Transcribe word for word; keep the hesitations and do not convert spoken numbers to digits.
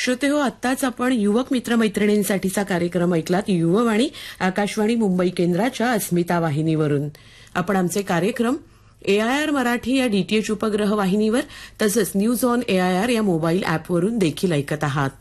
श्रोतेहो, आत्ताच आपण युवक मित्रमैत्रिणींसाठीचा कार्यक्रम ऐकलात युववाणी आकाशवाणी मुंबई केंद्राच्या अस्मिता वाहिनीवरून. आपण आमचे कार्यक्रम एआयआर मराठी या डीटीएच उपग्रह वाहिनीवर तसंच न्यूज ऑन एआयआर या मोबाईल अॅपवरून देखील ऐकत आहात.